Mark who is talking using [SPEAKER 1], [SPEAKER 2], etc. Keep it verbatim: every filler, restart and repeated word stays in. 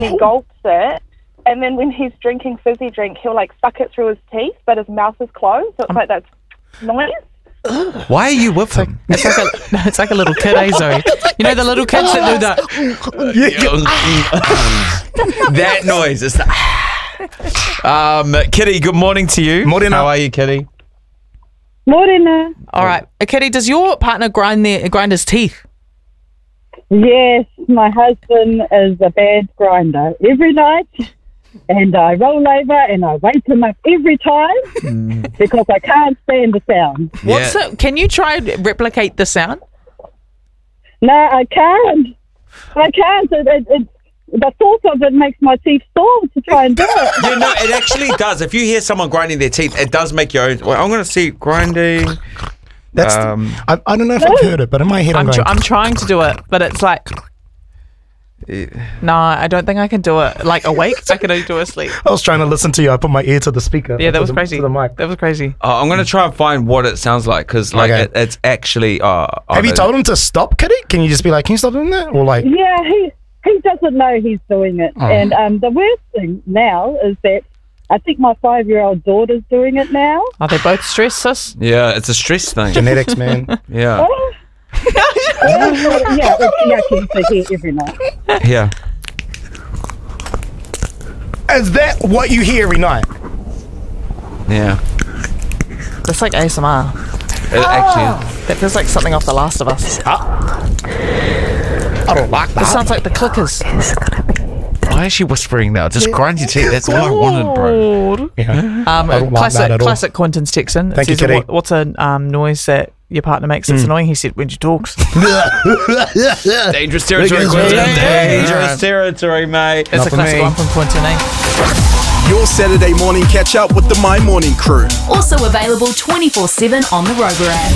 [SPEAKER 1] he gulps it, and then when he's drinking fizzy drink, he'll like suck it through his teeth, but his mouth is closed, so it's um, like that's noise.
[SPEAKER 2] Why are you with him?
[SPEAKER 3] It's like a, no, it's like a little kid, eh, Zoe? You know the little kids that do that?
[SPEAKER 2] That noise. It's the um, Kitty, good morning to you.
[SPEAKER 4] Morena.
[SPEAKER 2] How are you, Kitty?
[SPEAKER 5] Morena.
[SPEAKER 3] All right. Uh, Kitty, does your partner grind their, grind his teeth?
[SPEAKER 5] Yes, my husband is a bad grinder every night. And I roll over and I wake him up every time mm. because I can't stand the sound.
[SPEAKER 3] What's
[SPEAKER 2] yeah.
[SPEAKER 3] it? Can you try and replicate the sound?
[SPEAKER 5] No, I can't. I can't. It, it, it, the thought of it makes my teeth sore to try and do it.
[SPEAKER 2] Yeah, no, it actually does. If you hear someone grinding their teeth, it does make your own. Well, I'm going to see grinding.
[SPEAKER 4] That's.
[SPEAKER 2] Um,
[SPEAKER 4] the, I, I don't know if I've heard it, but in my head, I'm,
[SPEAKER 3] I'm
[SPEAKER 4] going.
[SPEAKER 3] Tr- I'm trying to do it, but it's like. No, I don't think I can do it. Like awake, I can only do it asleep.
[SPEAKER 4] I was trying to listen to you. I put my ear to the speaker.
[SPEAKER 3] Yeah, that was
[SPEAKER 4] the,
[SPEAKER 3] crazy.
[SPEAKER 4] To the mic.
[SPEAKER 3] That was crazy.
[SPEAKER 2] Uh, I'm going to try and find what it sounds like because like
[SPEAKER 4] okay.
[SPEAKER 2] it, it's actually. Uh,
[SPEAKER 4] Have you told him to stop, Kitty? Can you just be like, can you stop doing that? Or like.
[SPEAKER 5] Yeah, he he doesn't know he's doing it. Oh. And um, the worst thing now is that I think my five-year-old daughter's doing it now.
[SPEAKER 3] Are they both stressed, sis?
[SPEAKER 2] Yeah, it's a stress thing.
[SPEAKER 4] Genetics, man.
[SPEAKER 2] Yeah.
[SPEAKER 5] Oh. Yeah, it's yucky to hear every night.
[SPEAKER 2] Yeah.
[SPEAKER 4] Is that what you hear every night?
[SPEAKER 2] Yeah.
[SPEAKER 3] That's like A S M R.
[SPEAKER 2] It actually is.
[SPEAKER 3] That feels like something off The Last of Us.
[SPEAKER 4] Huh? I don't like that.
[SPEAKER 3] This sounds like the clickers.
[SPEAKER 2] Why is she whispering now? Just grind your teeth. That's all I wanted, bro.
[SPEAKER 4] Yeah.
[SPEAKER 3] Um,
[SPEAKER 4] I don't like
[SPEAKER 3] classic,
[SPEAKER 4] that at all.
[SPEAKER 3] classic Quentin's texting.
[SPEAKER 4] Thank you, Kitty.
[SPEAKER 3] What, what's a um, noise that your partner makes that's mm. annoying? He said when she talks.
[SPEAKER 2] Dangerous territory, Quentin. Yeah, yeah, Dangerous yeah. territory, mate.
[SPEAKER 3] It's Not a classic me. one from Quentin, eh?
[SPEAKER 6] Your Saturday morning catch up with the My Morning crew.
[SPEAKER 7] Also available twenty-four seven on the Rover app.